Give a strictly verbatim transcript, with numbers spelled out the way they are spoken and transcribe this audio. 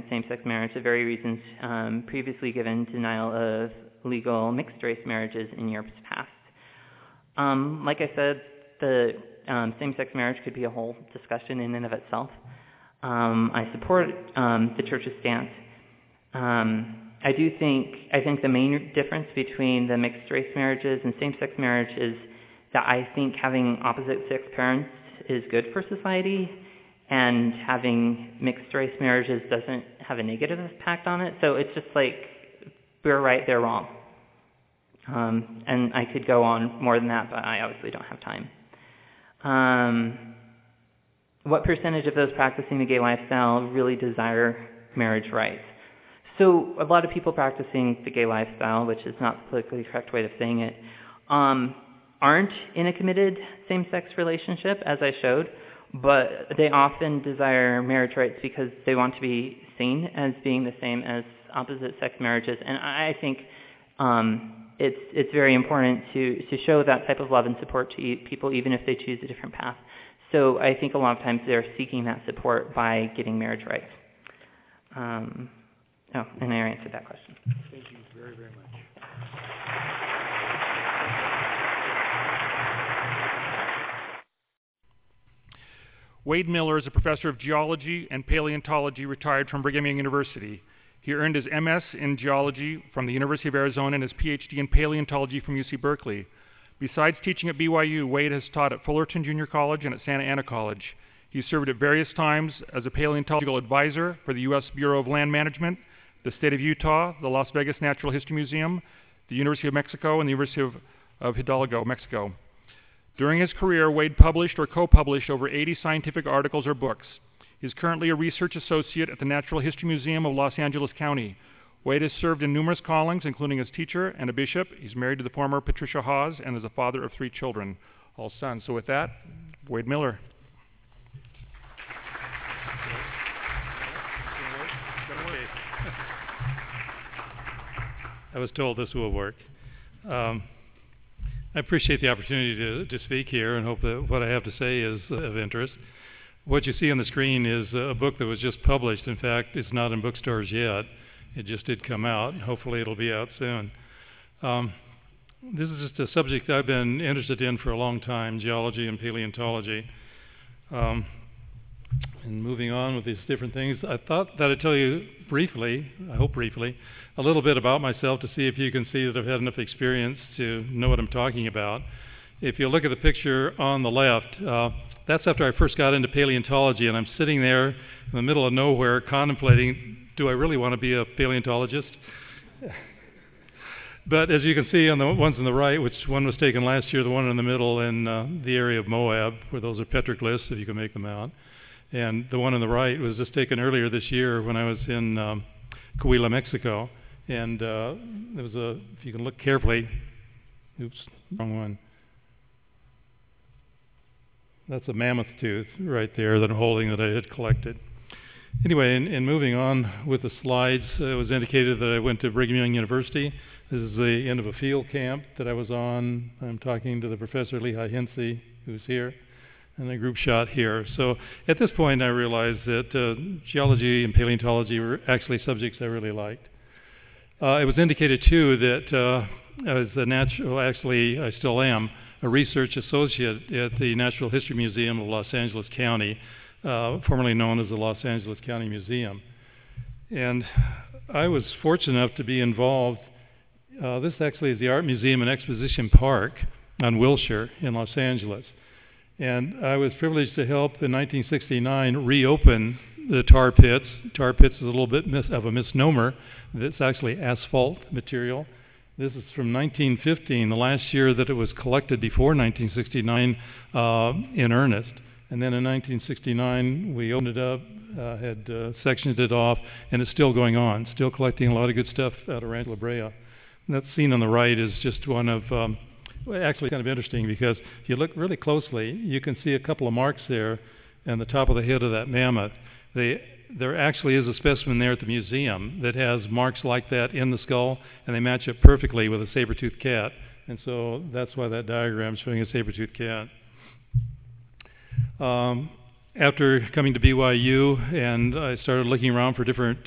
same-sex marriage, the very reasons um, previously given denial of legal mixed-race marriages in years past. Um, like I said, the um, same-sex marriage could be a whole discussion in and of itself. Um, I support um, the church's stance. Um, I do think, I think the main difference between the mixed-race marriages and same-sex marriage is that I think having opposite-sex parents is good for society, and having mixed-race marriages doesn't have a negative impact on it. So it's just like, we're right, they're wrong. Um, and I could go on more than that, but I obviously don't have time. Um, what percentage of those practicing the gay lifestyle really desire marriage rights? So a lot of people practicing the gay lifestyle, which is not the politically correct way of saying it, um, aren't in a committed same-sex relationship, as I showed, but they often desire marriage rights because they want to be seen as being the same as opposite-sex marriages. And I think um, it's it's very important to, to show that type of love and support to people, even if they choose a different path. So I think a lot of times they're seeking that support by getting marriage rights. Um, oh, and I answered that question. Thank you very, very much. Wade Miller is a professor of geology and paleontology retired from Brigham Young University. He earned his M S in geology from the University of Arizona and his P H D in paleontology from U C Berkeley. Besides teaching at B Y U, Wade has taught at Fullerton Junior College and at Santa Ana College. He served at various times as a paleontological advisor for the U S Bureau of Land Management, the State of Utah, the Las Vegas Natural History Museum, the University of Mexico, and the University of, of Hidalgo, Mexico. During his career, Wade published or co-published over eighty scientific articles or books. He is currently a research associate at the Natural History Museum of Los Angeles County. Wade has served in numerous callings, including as teacher and a bishop. He's married to the former Patricia Hawes and is a father of three children, all sons. So with that, Wade Miller. I was told this will work. Um, I appreciate the opportunity to, to speak here and hope that what I have to say is of interest. What you see on the screen is a book that was just published. In fact, it's not in bookstores yet. It just did come out. Hopefully it'll be out soon. Um, this is just a subject I've been interested in for a long time, geology and paleontology. Um, and moving on with these different things, I thought that I'd tell you briefly, I hope briefly, a little bit about myself to see if you can see that I've had enough experience to know what I'm talking about. If you look at the picture on the left, uh, that's after I first got into paleontology, and I'm sitting there in the middle of nowhere contemplating, do I really want to be a paleontologist? But as you can see on the ones on the right, which one was taken last year, the one in the middle in uh, the area of Moab, where those are petroglyphs, if you can make them out. And the one on the right was just taken earlier this year when I was in um, Coahuila, Mexico. And uh, there was a, if you can look carefully, oops, wrong one. That's a mammoth tooth right there that I'm holding that I had collected. Anyway, in, in moving on with the slides, uh, it was indicated that I went to Brigham Young University. This is the end of a field camp that I was on. I'm talking to the professor, Lehigh Hinsey, who's here, and a group shot here. So at this point, I realized that uh, geology and paleontology were actually subjects I really liked. Uh, it was indicated, too, that uh, I was a natural, actually, I still am, a research associate at the Natural History Museum of Los Angeles County, uh, formerly known as the Los Angeles County Museum. And I was fortunate enough to be involved. Uh, this actually is the Art Museum and Exposition Park on Wilshire in Los Angeles. And I was privileged to help in nineteen sixty-nine reopen the tar pits. Tar pits is a little bit mis- of a misnomer. It's actually asphalt material. This is from nineteen fifteen, the last year that it was collected before nineteen sixty-nine uh, in earnest. And then in nineteen sixty-nine, we opened it up, uh, had uh, sectioned it off, and it's still going on, still collecting a lot of good stuff out of Rancho La Brea. And that scene on the right is just one of, um, well, actually kind of interesting because if you look really closely, you can see a couple of marks there on the top of the head of that mammoth. They There actually is a specimen there at the museum that has marks like that in the skull, and they match up perfectly with a saber-toothed cat. And so that's why that diagram is showing a saber-toothed cat. Um, after coming to B Y U, and I started looking around for different